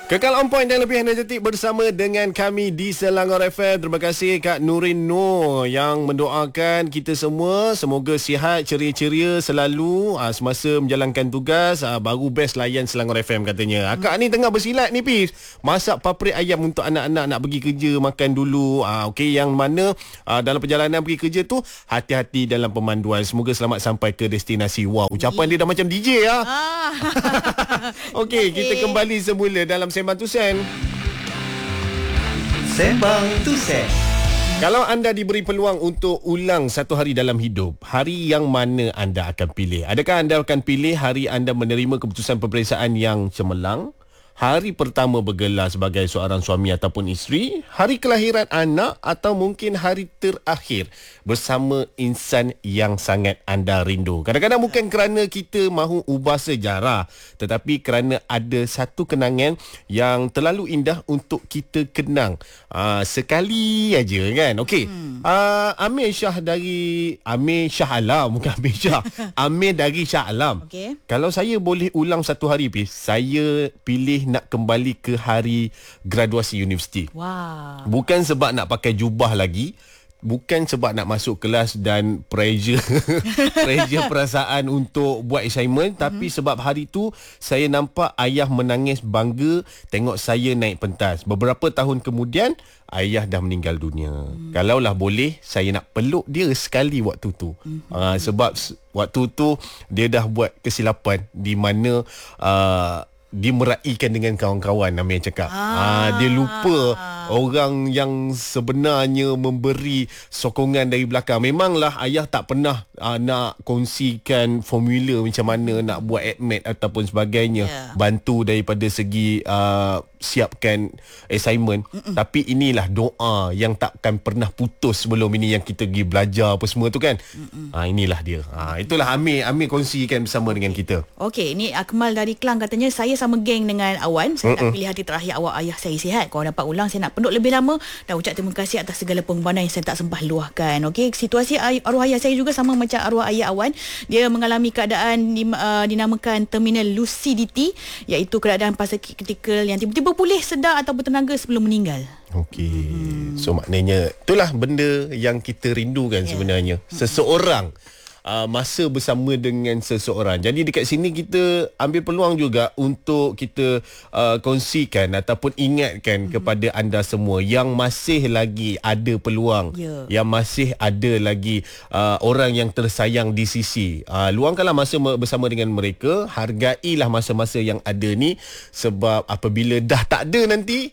Kekal on point dan lebih energetik bersama dengan kami di Selangor FM. Terima kasih Kak Nurin Noor yang mendoakan kita semua semoga sihat, ceria-ceria selalu semasa menjalankan tugas. Baru best layan Selangor FM katanya. Kak ni tengah bersilat ni Pis. Masak paprik ayam untuk anak-anak nak pergi kerja makan dulu. Okey, yang mana dalam perjalanan pergi kerja tu hati-hati dalam pemanduan. Semoga selamat sampai ke destinasi. Wow, ucapan dia dah macam DJ ya. Okey, kita kembali semula dalam Sembang Tusen. Sembang Tusen. Kalau anda diberi peluang untuk ulang satu hari dalam hidup, hari yang mana anda akan pilih? Adakah anda akan pilih hari anda menerima keputusan peperiksaan yang cemerlang, hari pertama bergelar sebagai seorang suami ataupun isteri, hari kelahiran anak, atau mungkin hari terakhir bersama insan yang sangat anda rindu? Kadang-kadang bukan kerana kita mahu ubah sejarah, tetapi kerana ada satu kenangan yang terlalu indah untuk kita kenang sekali aja kan. Okey. Amir Shah dari Amir Shah Alam, bukan Amir Shah. Amir dari Shah Alam. Okay. Kalau saya boleh ulang satu hari, saya pilih nak kembali ke hari graduasi universiti. Wah. Bukan sebab nak pakai jubah lagi, bukan sebab nak masuk kelas dan pressure perasaan untuk buat assignment, tapi sebab hari tu saya nampak ayah menangis bangga tengok saya naik pentas. Beberapa tahun kemudian ayah dah meninggal dunia. Kalaulah boleh, saya nak peluk dia sekali waktu tu. Sebab waktu tu dia dah buat kesilapan di mana dia meraihkan dengan kawan-kawan, Amir cakap. Dia lupa orang yang sebenarnya memberi sokongan dari belakang. Memanglah ayah tak pernah nak kongsikan formula macam mana nak buat admit ataupun sebagainya, bantu daripada segi siapkan assignment. Tapi inilah doa yang takkan pernah putus sebelum ini, yang kita pergi belajar apa semua tu kan. Inilah dia. Itulah Amir kongsikan bersama dengan kita. Okey, ni Akmal dari Kelang katanya, saya sama geng dengan Awan. Saya nak pilih hari terakhir awak ayah saya sihat. Kalau dapat ulang, saya nak penduk lebih lama dan ucap terima kasih atas segala pengorbanan yang saya tak sempat luahkan. Okey, situasi arwah ayah saya juga sama macam arwah ayah Awan. Dia mengalami keadaan dinamakan terminal lucidity, iaitu keadaan fase kritikal yang tiba-tiba pulih, sedar atau bertenaga sebelum meninggal. Okey. So maknanya itulah benda yang kita rindukan sebenarnya. Seseorang masa bersama dengan seseorang. Jadi dekat sini kita ambil peluang juga untuk kita kongsikan ataupun ingatkan kepada anda semua yang masih lagi ada peluang, yang masih ada lagi orang yang tersayang di sisi. Luangkanlah masa bersama dengan mereka, hargailah masa-masa yang ada ni, sebab apabila dah tak ada nanti,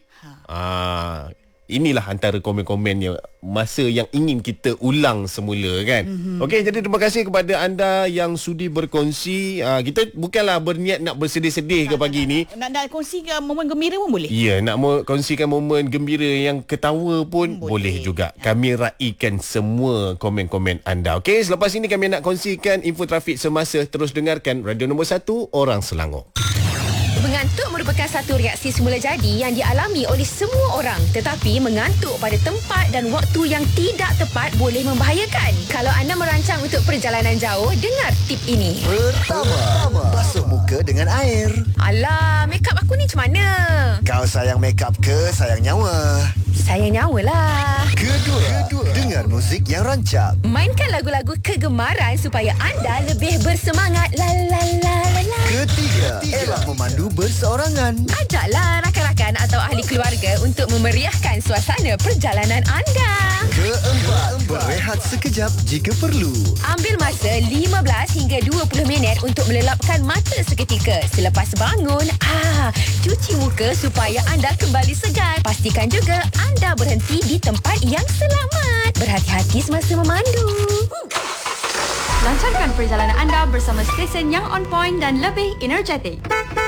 inilah antara komen-komen masa yang ingin kita ulang semula kan. Okey, jadi terima kasih kepada anda yang sudi berkongsi. Kita bukanlah berniat nak bersedih-sedih ke pagi ni. Nak kongsikan momen gembira pun boleh. Ya, nak kongsikan momen gembira yang ketawa pun boleh juga. Kami raikan semua komen-komen anda. Okey, selepas ini kami nak kongsikan info trafik semasa. Terus dengarkan Radio Nombor 1 Orang Selangor. Mengantuk merupakan satu reaksi semula jadi yang dialami oleh semua orang. Tetapi mengantuk pada tempat dan waktu yang tidak tepat boleh membahayakan. Kalau anda merancang untuk perjalanan jauh, dengar tip ini. Pertama, basuh muka dengan air. Alah, make up aku ni macam mana? Kau sayang make up ke sayang nyawa? Sayang nyawa lah. Kedua, dengar muzik yang rancak. Mainkan lagu-lagu kegemaran supaya anda lebih bersemangat. La la la la la. Ketiga, elak memandu berseorangan. Ajaklah rakan-rakan atau ahli keluarga untuk memeriahkan suasana perjalanan anda. Keempat, berehat sekejap jika perlu. Ambil masa 15 hingga 20 minit untuk melelapkan mata seketika. Selepas bangun, cuci muka supaya anda kembali segar. Pastikan juga anda berhenti di tempat yang selamat. Berhati-hati semasa memandu. Lancarkan perjalanan anda bersama stesen yang on point dan lebih energetik.